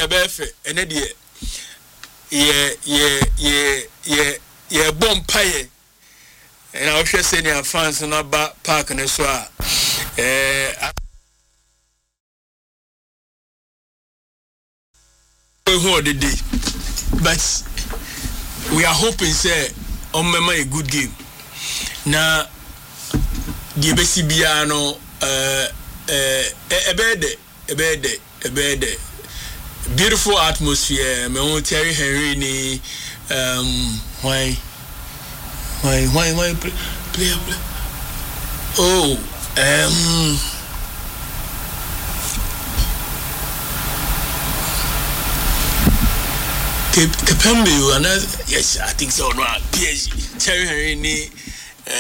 befe ene de ye bomb paye and I was saying fans na ba park ne so a who the day but we are hoping say on a good game na the BCBA no a bed beautiful atmosphere me won Terry Henry ni why play oh Kepembe, yes, I think so. No, PSG, Terry Henry,